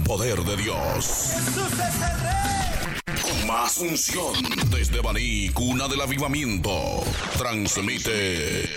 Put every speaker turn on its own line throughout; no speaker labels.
poder de Dios.
Jesús es el Rey.
Con más unción desde Baní, cuna del avivamiento. Transmite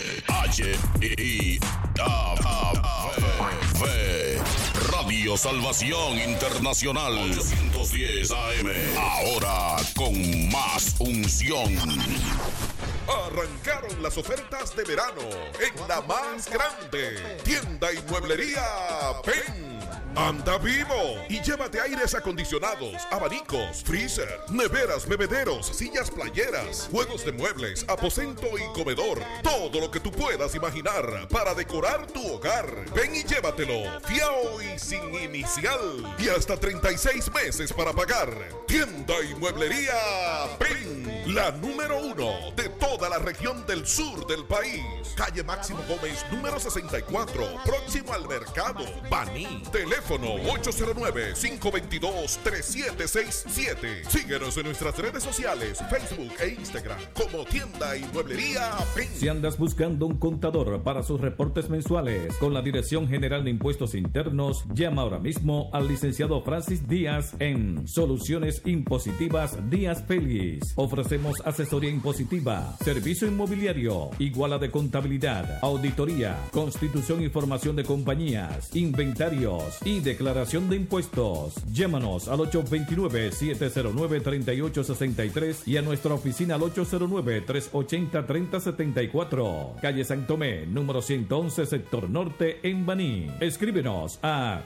Radio Salvación Internacional 810 AM. Ahora con más unción.
Arrancaron las ofertas de verano en la más grande tienda y mueblería PEN. Anda vivo y llévate aires acondicionados, abanicos, freezer, neveras, bebederos, sillas playeras, juegos de muebles, aposento y comedor. Todo lo que tú puedas imaginar para decorar tu hogar. Ven y llévatelo, fiao y sin inicial. Y hasta 36 meses para pagar. Tienda y mueblería PEN, la número 1 de toda la región del sur del país. Calle Máximo Gómez, número 64, próximo al mercado, Baní. Teléfono 809-522-3767. Síguenos en nuestras redes sociales, Facebook e Instagram como Tienda y Mueblería PEN.
Si andas buscando un contador para sus reportes mensuales con la Dirección General de Impuestos Internos, llama ahora mismo al licenciado Francis Díaz en Soluciones Impositivas Díaz Félix. Ofrecemos asesoría impositiva, servicio inmobiliario, iguala de contabilidad, auditoría, constitución y formación de compañías, inventarios y declaración de impuestos. Llámanos al 829-709-3863 y a nuestra oficina al 809-380-3074. Calle San Tomé, número 111, sector norte, en Baní. Escríbenos a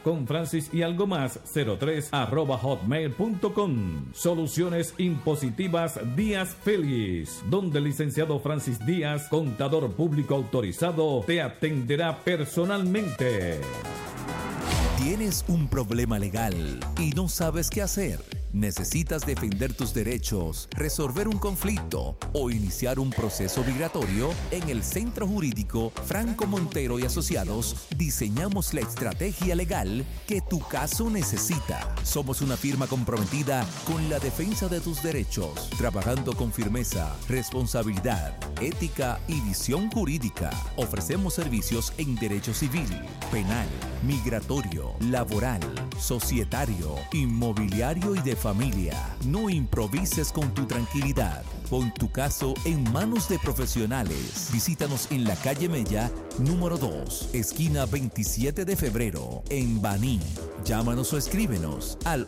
confrancisyalgomas03@hotmail.com. Soluciones Impositivas Díaz Félix, donde el licenciado Francis Díaz, contador público autorizado, te atenderá personalmente.
¿Tienes un problema legal y no sabes qué hacer? ¿Necesitas defender tus derechos, resolver un conflicto o iniciar un proceso migratorio? En el Centro Jurídico Franco Montero y Asociados diseñamos la estrategia legal que tu caso necesita. Somos una firma comprometida con la defensa de tus derechos, trabajando con firmeza, responsabilidad, ética y visión jurídica. Ofrecemos servicios en derecho civil, penal, migratorio, laboral, societario, inmobiliario y de familia. No improvises con tu tranquilidad. Pon tu caso en manos de profesionales. Visítanos en la calle Mella, número 2, esquina 27 de febrero, en Baní. Llámanos o escríbenos al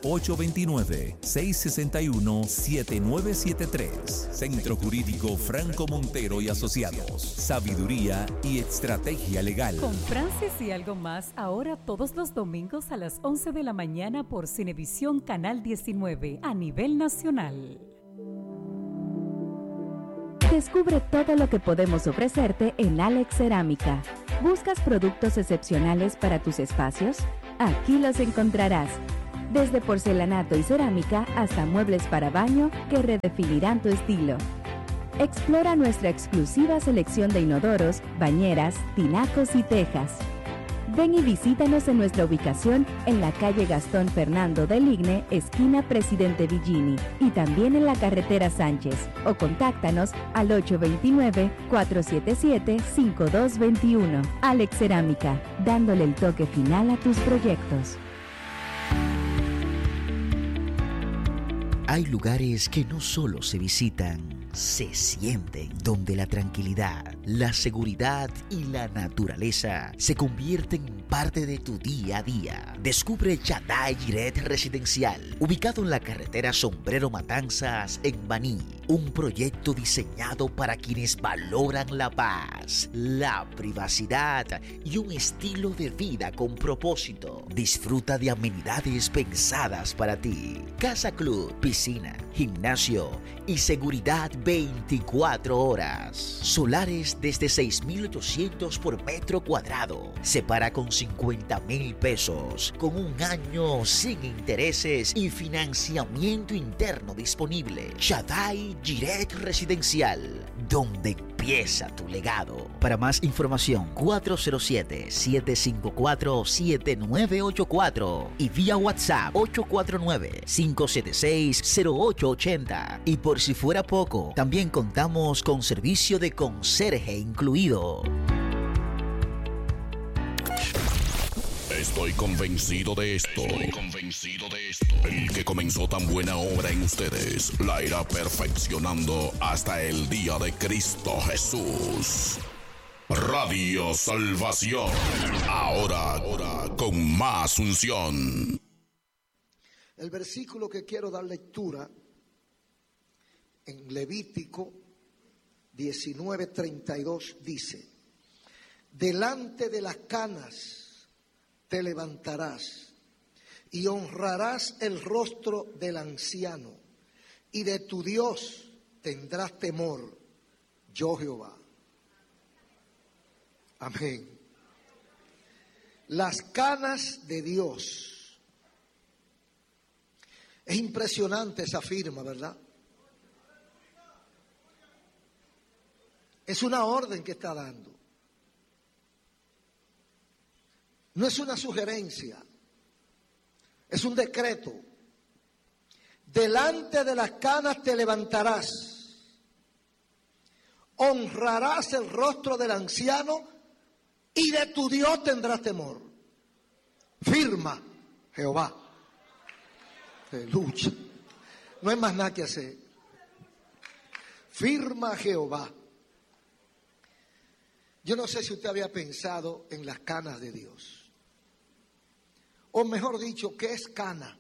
829-661-7973. Centro Jurídico Franco Montero y Asociados. Sabiduría y estrategia legal.
Con Francis y algo más, ahora todos los domingos a las 11 de la mañana por Cinevisión Canal 19 a nivel nacional.
Descubre todo lo que podemos ofrecerte en Alex Cerámica. ¿Buscas productos excepcionales para tus espacios? Aquí los encontrarás. Desde porcelanato y cerámica hasta muebles para baño que redefinirán tu estilo. Explora nuestra exclusiva selección de inodoros, bañeras, tinacos y tejas. Ven y visítanos en nuestra ubicación en la calle Gastón Fernando del Igne, esquina Presidente Villini, y también en la carretera Sánchez, o contáctanos al 829-477-5221. Alex Cerámica, dándole el toque final a tus proyectos.
Hay lugares que no solo se visitan, se sienten, donde la tranquilidad, la seguridad y la naturaleza se convierten en parte de tu día a día. Descubre Shaddai Jiret Residencial, ubicado en la carretera Sombrero Matanzas en Baní. Un proyecto diseñado para quienes valoran la paz, la privacidad y un estilo de vida con propósito. Disfruta de amenidades pensadas para ti. Casa Club, piscina, gimnasio y seguridad 24 horas. Solares desde 6,800 por metro cuadrado. Se paga con 50,000 pesos, con un año sin intereses y financiamiento interno disponible. Shaddai Jiret Residencial, donde empieza tu legado. Para más información, 407-754-7984 y vía WhatsApp 849-576-0880. Y por si fuera poco, también contamos con servicio de conserje incluido.
Estoy convencido de esto. El que comenzó tan buena obra en ustedes la irá perfeccionando hasta el día de Cristo Jesús. Radio Salvación. Ahora con más unción.
El versículo que quiero dar lectura en Levítico 19:32 dice: delante de las canas te levantarás y honrarás el rostro del anciano, y de tu Dios tendrás temor, yo Jehová. Amén. Las canas de Dios. Es impresionante esa firma, ¿verdad? Es una orden que está dando. No es una sugerencia, es un decreto. Delante de las canas te levantarás, honrarás el rostro del anciano y de tu Dios tendrás temor. Firma Jehová. Lucha. No hay más nada que hacer. Firma Jehová. Yo no sé si usted había pensado en las canas de Dios. O mejor dicho, ¿qué es cana?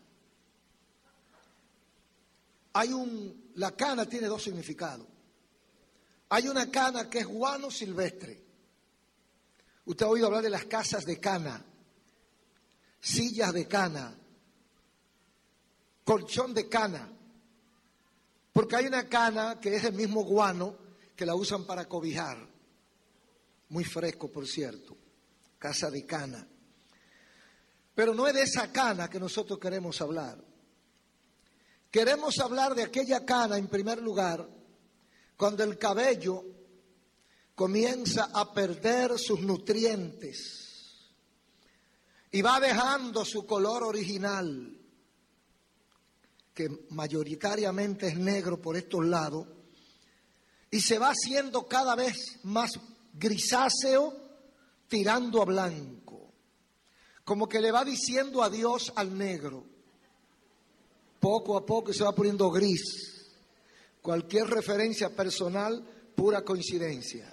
La cana tiene dos significados. Hay una cana que es guano silvestre. Usted ha oído hablar de las casas de cana, sillas de cana, colchón de cana, porque hay una cana que es el mismo guano que la usan para cobijar, muy fresco por cierto, casa de cana. Pero no es de esa cana que nosotros queremos hablar. Queremos hablar de aquella cana, en primer lugar, cuando el cabello comienza a perder sus nutrientes y va dejando su color original, que mayoritariamente es negro por estos lados, y se va haciendo cada vez más grisáceo, tirando a blanco, como que le va diciendo adiós al negro. Poco a poco se va poniendo gris. Cualquier referencia personal, pura coincidencia.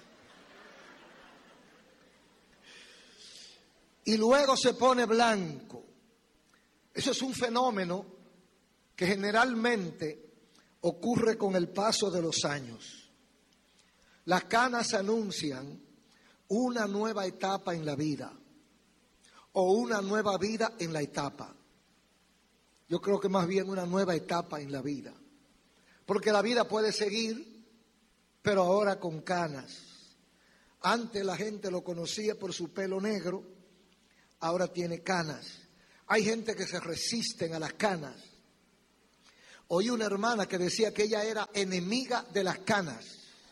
Y luego se pone blanco. Eso es un fenómeno que generalmente ocurre con el paso de los años. Las canas anuncian una nueva etapa en la vida o una nueva vida en la etapa. Yo creo que más bien una nueva etapa en la vida, porque la vida puede seguir, pero ahora con canas. Antes la gente lo conocía por su pelo negro, ahora tiene canas. Hay gente que se resisten a las canas. Oí una hermana que decía que ella era enemiga de las canas.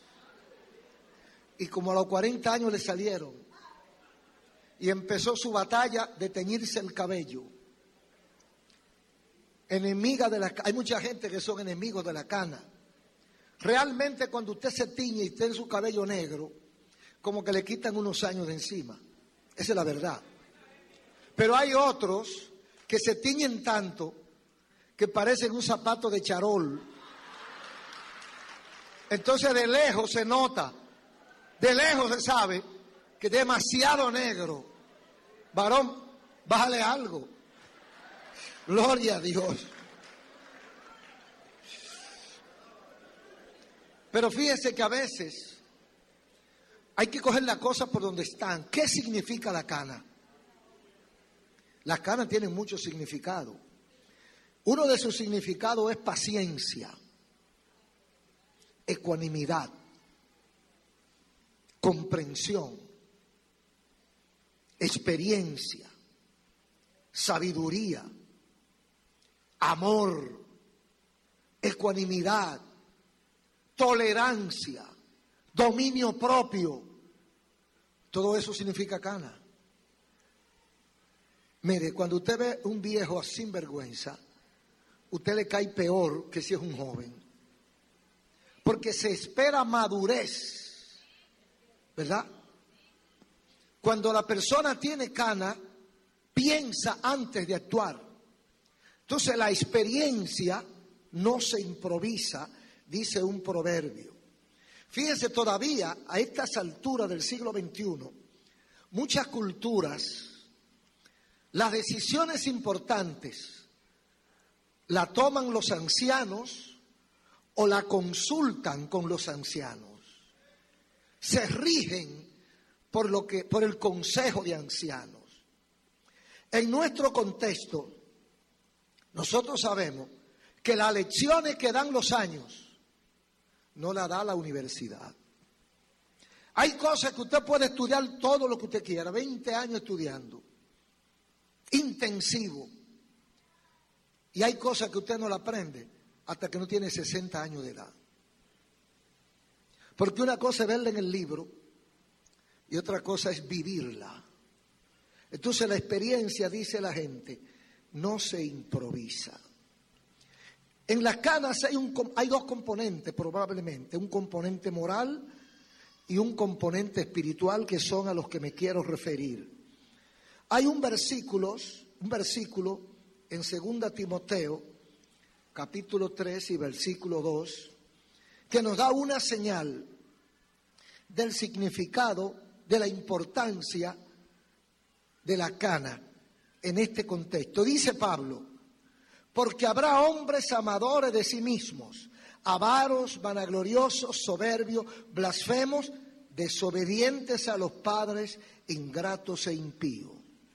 Y como a los 40 años le salieron. Y empezó su batalla de teñirse el cabello. Enemiga de las canas. Hay mucha gente que son enemigos de la cana. Realmente cuando usted se tiñe y tiene su cabello negro, como que le quitan unos años de encima. Esa es la verdad. Pero hay otros que se tiñen tanto que parecen un zapato de charol. Entonces de lejos se nota, de lejos se sabe que es demasiado negro. Varón, bájale algo. Gloria a Dios. Pero fíjese que a veces hay que coger las cosas por donde están. ¿Qué significa la cana? Las canas tienen mucho significado. Uno de sus significados es paciencia, ecuanimidad, comprensión, experiencia, sabiduría, amor, ecuanimidad, tolerancia, dominio propio. Todo eso significa cana. Mire, cuando usted ve un viejo sinvergüenza, usted le cae peor que si es un joven. Porque se espera madurez, ¿verdad? Cuando la persona tiene cana, piensa antes de actuar. Entonces la experiencia no se improvisa, dice un proverbio. Fíjense, todavía a estas alturas del siglo XXI, muchas culturas, las decisiones importantes la toman los ancianos o la consultan con los ancianos. Se rigen por el consejo de ancianos. En nuestro contexto, nosotros sabemos que las lecciones que dan los años no la da la universidad. Hay cosas que usted puede estudiar todo lo que usted quiera, 20 años estudiando, intensivo. Y hay cosas que usted no la aprende hasta que no tiene 60 años de edad. Porque una cosa es verla en el libro y otra cosa es vivirla. Entonces la experiencia, dice la gente, no se improvisa. En las canas hay dos componentes probablemente, un componente moral y un componente espiritual que son a los que me quiero referir. Hay un versículo en 2 Timoteo, capítulo 3 y versículo 2, que nos da una señal del significado, de la importancia de la cana en este contexto. Dice Pablo: porque habrá hombres amadores de sí mismos, avaros, vanagloriosos, soberbios, blasfemos, desobedientes a los padres, ingratos e impíos.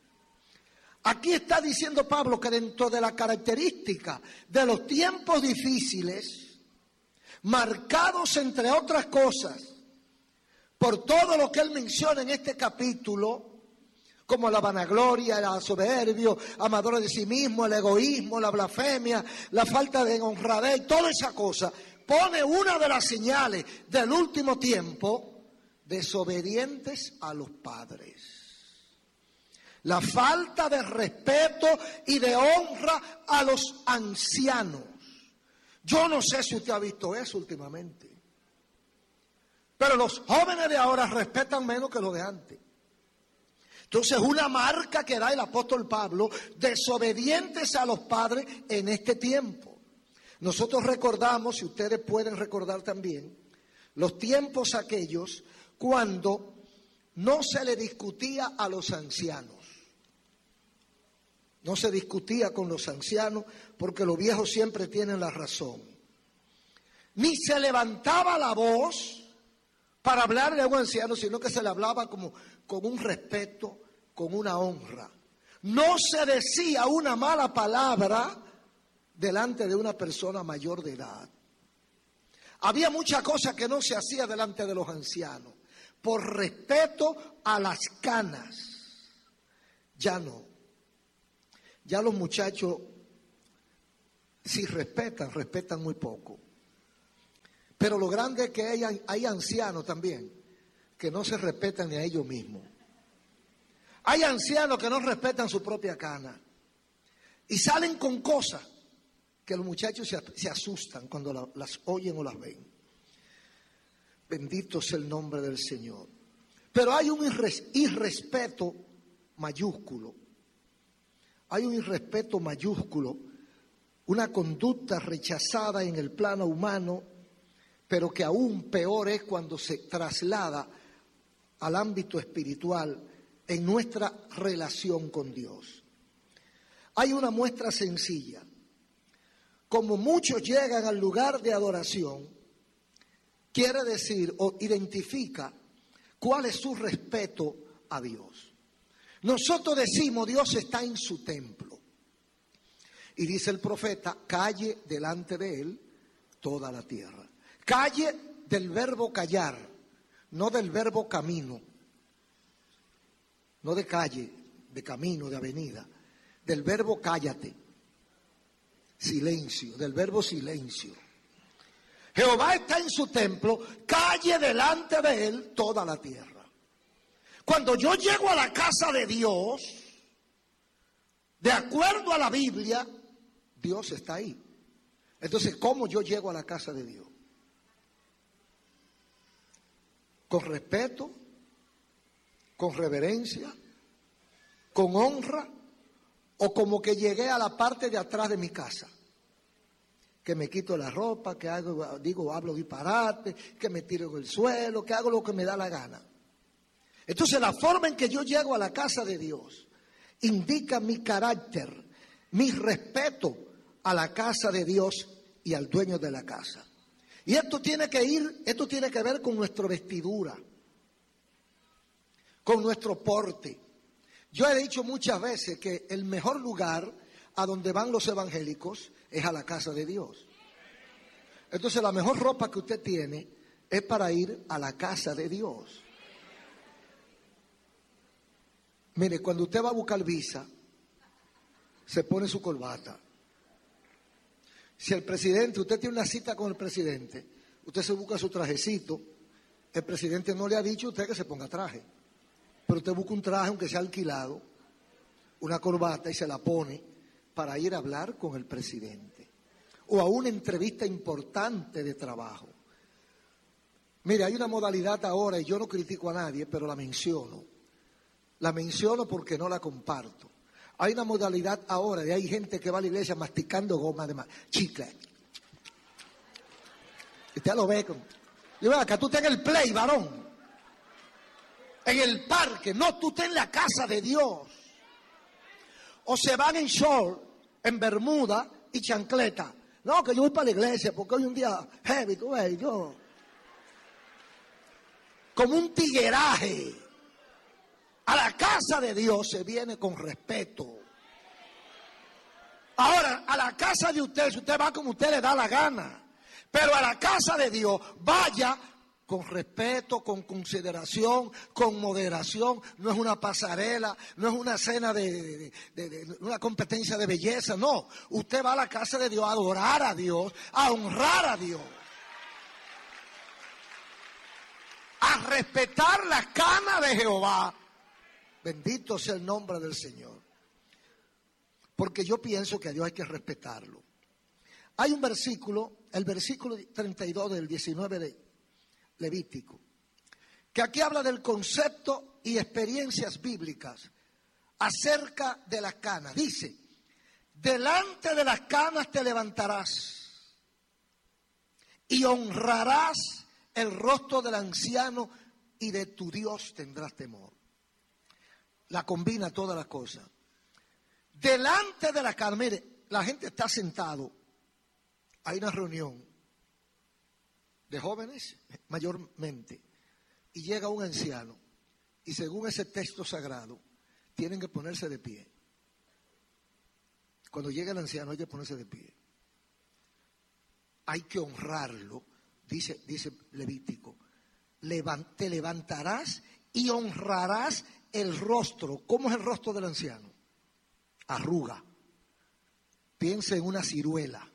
Aquí está diciendo Pablo que dentro de la característica de los tiempos difíciles, marcados entre otras cosas, por todo lo que él menciona en este capítulo, como la vanagloria, el soberbio, amadores de sí mismo, el egoísmo, la blasfemia, la falta de honradez, toda esa cosa, pone una de las señales del último tiempo: desobedientes a los padres. La falta de respeto y de honra a los ancianos. Yo no sé si usted ha visto eso últimamente, pero los jóvenes de ahora respetan menos que los de antes. Entonces, una marca que da el apóstol Pablo: desobedientes a los padres en este tiempo. Nosotros recordamos, y ustedes pueden recordar también, los tiempos aquellos cuando no se le discutía a los ancianos. No se discutía con los ancianos porque los viejos siempre tienen la razón. Ni se levantaba la voz para hablarle a un anciano, sino que se le hablaba como con un respeto, con una honra. No se decía una mala palabra delante de una persona mayor de edad. Había muchas cosas que no se hacía delante de los ancianos, por respeto a las canas. Ya no. Ya los muchachos, si respetan muy poco. Pero lo grande es que hay ancianos también que no se respetan ni a ellos mismos. Hay ancianos que no respetan su propia cana y salen con cosas que los muchachos se asustan cuando las oyen o las ven. Bendito sea el nombre del Señor. Pero hay un irrespeto mayúsculo. Hay un irrespeto mayúsculo, una conducta rechazada en el plano humano, pero que aún peor es cuando se traslada al ámbito espiritual en nuestra relación con Dios. Hay una muestra sencilla. Como muchos llegan al lugar de adoración, quiere decir o identifica cuál es su respeto a Dios. Nosotros decimos: Dios está en su templo. Y dice el profeta: calle delante de él toda la tierra. Calle del verbo callar, no del verbo camino. No de calle, de camino, de avenida. Del verbo cállate. Silencio, del verbo silencio. Jehová está en su templo, calle delante de él toda la tierra. Cuando yo llego a la casa de Dios, de acuerdo a la Biblia, Dios está ahí. Entonces, ¿cómo yo llego a la casa de Dios? Con respeto, con reverencia, con honra, o como que llegué a la parte de atrás de mi casa, que me quito la ropa, que hablo disparate, que me tiro en el suelo, que hago lo que me da la gana. Entonces la forma en que yo llego a la casa de Dios indica mi carácter, mi respeto a la casa de Dios y al dueño de la casa. Y esto tiene que ver con nuestra vestidura, con nuestro porte. Yo he dicho muchas veces que el mejor lugar a donde van los evangélicos es a la casa de Dios. Entonces la mejor ropa que usted tiene es para ir a la casa de Dios. Mire, cuando usted va a buscar visa, se pone su corbata. Si el presidente, usted tiene una cita con el presidente, usted se busca su trajecito. El presidente no le ha dicho a usted que se ponga traje, pero usted busca un traje, aunque sea alquilado, una corbata, y se la pone para ir a hablar con el presidente o a una entrevista importante de trabajo. Mire, hay una modalidad ahora, y yo no critico a nadie, pero la menciono. La menciono porque no la comparto. Hay una modalidad ahora y hay gente que va a la iglesia masticando goma de chicle. Usted lo ve con... Yo veo acá, tú estás en el play, varón. En el parque. No, tú estás en la casa de Dios. O se van en short, en bermuda y chancleta. No, que yo voy para la iglesia porque hoy un día heavy, tú ves, yo... Como un tigueraje. A la casa de Dios se viene con respeto. Ahora, a la casa de usted, si usted va como usted le da la gana. Pero a la casa de Dios, vaya con respeto, con consideración, con moderación. No es una pasarela, no es una cena de una competencia de belleza. No, usted va a la casa de Dios a adorar a Dios, a honrar a Dios. A respetar la cana de Jehová. Bendito sea el nombre del Señor. Porque yo pienso que a Dios hay que respetarlo. Hay un versículo, el versículo 32 del 19 de Levítico, que aquí habla del concepto y experiencias bíblicas acerca de las canas. Dice, delante de las canas te levantarás y honrarás el rostro del anciano y de tu Dios tendrás temor. La combina todas las cosas. Delante de la cana, mire, la gente está sentado, hay una reunión de jóvenes mayormente, y llega un anciano, y según ese texto sagrado, tienen que ponerse de pie. Cuando llega el anciano hay que ponerse de pie. Hay que honrarlo, dice Levítico. Te levantarás y honrarás el rostro. ¿Cómo es el rostro del anciano? Arruga. Piensa en una ciruela.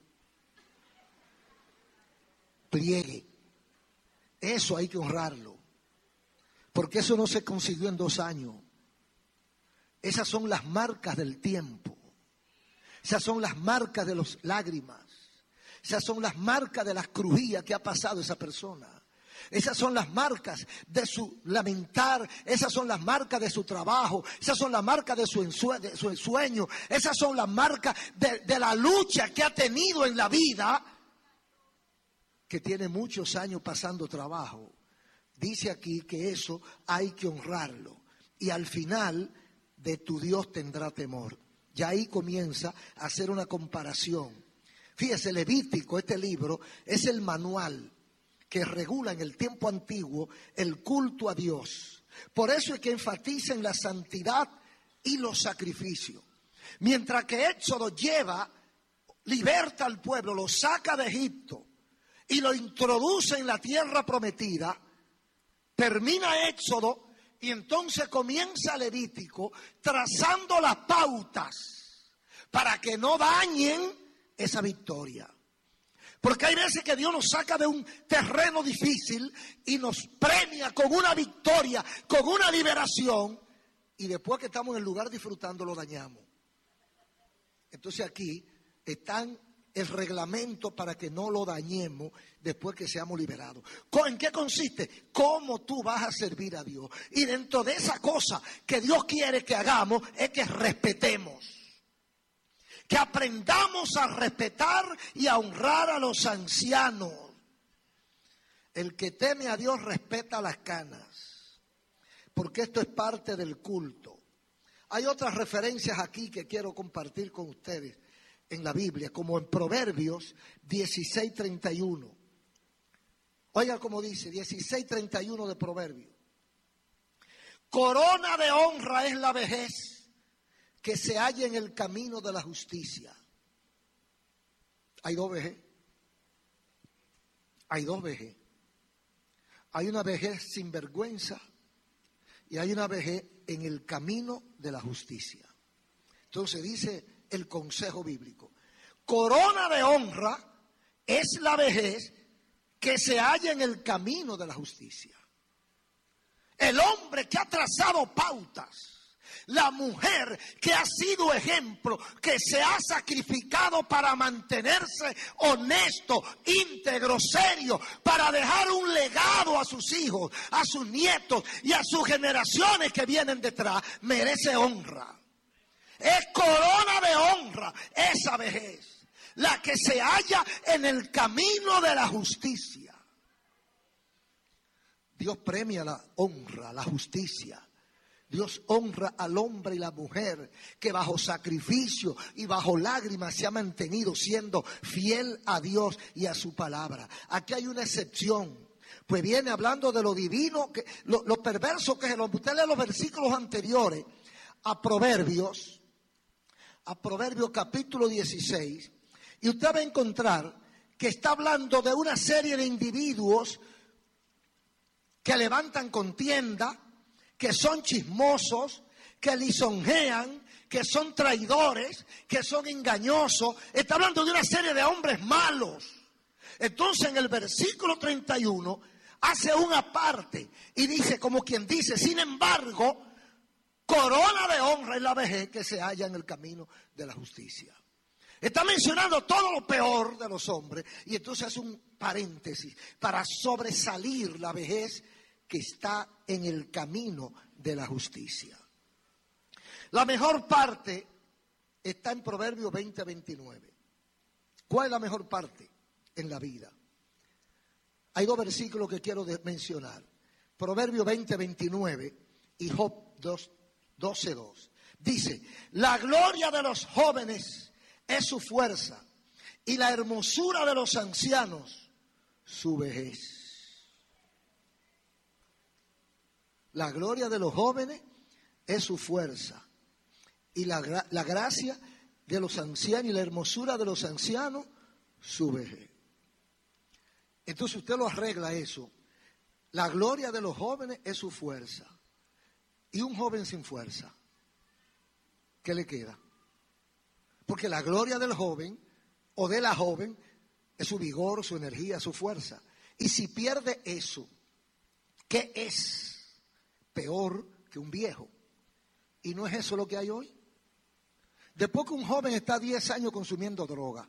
Pliegue. Eso hay que honrarlo. Porque eso no se consiguió en 2 años. Esas son las marcas del tiempo. Esas son las marcas de las lágrimas. Esas son las marcas de las crujías que ha pasado esa persona. Esas son las marcas de su lamentar, esas son las marcas de su trabajo, esas son las marcas de su sueño, esas son las marcas de la lucha que ha tenido en la vida, que tiene muchos años pasando trabajo. Dice aquí que eso hay que honrarlo y al final de tu Dios tendrá temor. Ya ahí comienza a hacer una comparación. Fíjese, Levítico, este libro, es el manual que regula en el tiempo antiguo el culto a Dios. Por eso es que enfatiza en la santidad y los sacrificios. Mientras que Éxodo liberta al pueblo, lo saca de Egipto y lo introduce en la tierra prometida, termina Éxodo y entonces comienza Levítico trazando las pautas para que no dañen esa victoria. Porque hay veces que Dios nos saca de un terreno difícil y nos premia con una victoria, con una liberación, y después que estamos en el lugar disfrutando lo dañamos. Entonces aquí están el reglamento para que no lo dañemos después que seamos liberados. ¿En qué consiste? ¿Cómo tú vas a servir a Dios? Y dentro de esa cosa que Dios quiere que hagamos es que respetemos. que aprendamos a respetar y a honrar a los ancianos. El que teme a Dios respeta las canas, porque esto es parte del culto. Hay otras referencias aquí que quiero compartir con ustedes en la Biblia, como en Proverbios 16:31. Oiga cómo dice, 16:31 de Proverbios. Corona de honra es la vejez que se halla en el camino de la justicia. Hay dos vejez. Hay dos vejez. Hay una vejez sin vergüenza y hay una vejez en el camino de la justicia. Entonces dice el consejo bíblico: corona de honra es la vejez que se halla en el camino de la justicia. El hombre que ha trazado pautas, la mujer que ha sido ejemplo, que se ha sacrificado para mantenerse honesto, íntegro, serio, para dejar un legado a sus hijos, a sus nietos y a sus generaciones que vienen detrás, merece honra. Es corona de honra esa vejez, la que se halla en el camino de la justicia. Dios premia la honra, la justicia. Dios honra al hombre y la mujer que bajo sacrificio y bajo lágrimas se ha mantenido siendo fiel a Dios y a su palabra. Aquí hay una excepción, pues viene hablando de lo divino, lo perverso que es el hombre. Usted lee los versículos anteriores a Proverbios capítulo 16, y usted va a encontrar que está hablando de una serie de individuos que levantan contienda, que son chismosos, que lisonjean, que son traidores, que son engañosos. Está hablando de una serie de hombres malos. Entonces en el versículo 31 hace una parte y dice, como quien dice, sin embargo, corona de honra es la vejez que se halla en el camino de la justicia. Está mencionando todo lo peor de los hombres y entonces hace un paréntesis para sobresalir la vejez que está en el camino de la justicia. La mejor parte está en Proverbios 20:29. ¿Cuál es la mejor parte en la vida? Hay dos versículos que quiero mencionar. Proverbios 20:29 y Job 12:2. Dice, la gloria de los jóvenes es su fuerza y la hermosura de los ancianos su vejez. La gloria de los jóvenes es su fuerza y la gracia de los ancianos y la hermosura de los ancianos su vejez. Entonces usted lo arregla eso. La gloria de los jóvenes es su fuerza. Y un joven sin fuerza, ¿qué le queda? Porque la gloria del joven o de la joven es su vigor, su energía, su fuerza. Y si pierde eso, ¿qué es? Peor que un viejo. ¿Y no es eso lo que hay hoy? Después que un joven está 10 años consumiendo droga,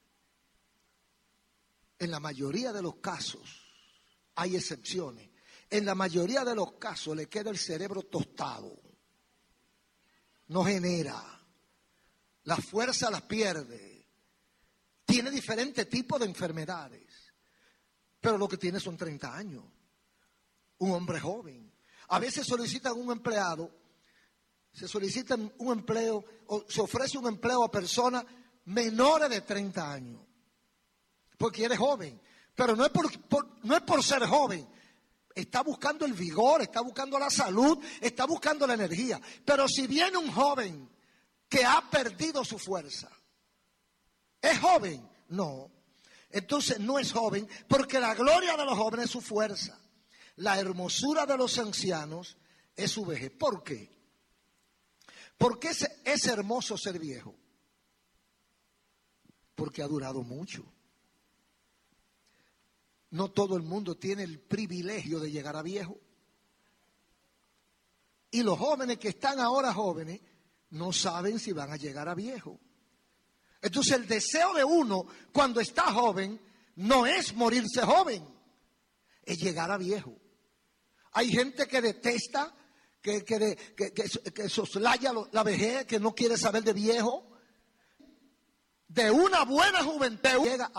en la mayoría de los casos, hay excepciones, en la mayoría de los casos le queda el cerebro tostado. No genera. La fuerza las pierde. Tiene diferentes tipos de enfermedades. Pero lo que tiene son 30 años. Un hombre joven. A veces solicitan un empleado, se solicita un empleo o se ofrece un empleo a personas menores de 30 años. Porque eres joven. Pero no es por ser joven. Está buscando el vigor, está buscando la salud, está buscando la energía. Pero si viene un joven que ha perdido su fuerza, ¿es joven? No. Entonces no es joven porque la gloria de los jóvenes es su fuerza. La hermosura de los ancianos es su vejez. ¿Por qué? Porque es hermoso ser viejo. Porque ha durado mucho. No todo el mundo tiene el privilegio de llegar a viejo. Y los jóvenes que están ahora jóvenes no saben si van a llegar a viejo. Entonces el deseo de uno cuando está joven no es morirse joven, es llegar a viejo. Hay gente que detesta, que soslaya la vejez, que no quiere saber de viejo. de una buena juventud llega